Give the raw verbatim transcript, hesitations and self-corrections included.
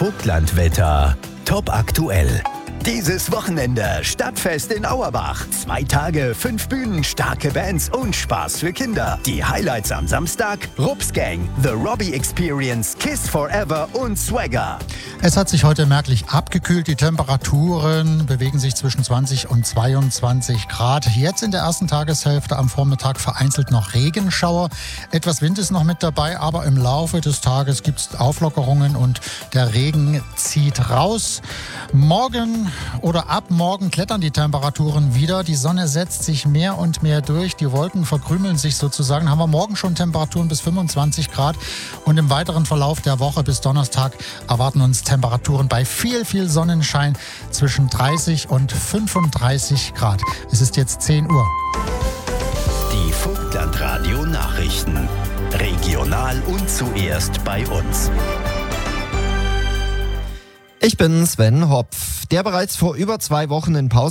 Vogtlandwetter. Top aktuell. Dieses Wochenende Stadtfest in Auerbach. Zwei Tage, fünf Bühnen, starke Bands und Spaß für Kinder. Die Highlights am Samstag: Rups Gang, The Robbie Experience, Kiss Forever und Swagger. Es hat sich heute merklich abgekühlt. Die Temperaturen bewegen sich zwischen zwanzig und zweiundzwanzig Grad. Jetzt in der ersten Tageshälfte am Vormittag vereinzelt noch Regenschauer. Etwas Wind ist noch mit dabei, aber im Laufe des Tages gibt es Auflockerungen und der Regen zieht raus. Morgen oder ab morgen klettern die Temperaturen wieder. Die Sonne setzt sich mehr und mehr durch. Die Wolken verkrümeln sich sozusagen. Haben wir morgen schon Temperaturen bis fünfundzwanzig Grad. Und im weiteren Verlauf der Woche bis Donnerstag erwarten uns Temperaturen bei viel, viel Sonnenschein zwischen dreißig und fünfunddreißig Grad. Es ist jetzt zehn Uhr. Die Vogtlandradio Nachrichten. Regional und zuerst bei uns. Ich bin Sven Hopf, der bereits vor über zwei Wochen in Pause